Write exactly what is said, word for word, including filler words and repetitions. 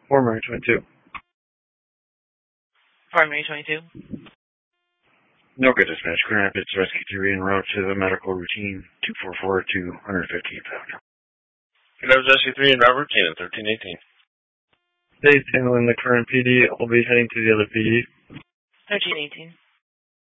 four Mary twenty-two. four Mary twenty-two. No good dispatch. Grand Rapids Rescue three en route to the medical routine. two four four to one fifteen pound. Grand Rapids Rescue three en route routine at thirteen eighteen. State's handling the current P D. I'll be heading to the other P D. thirteen eighteen.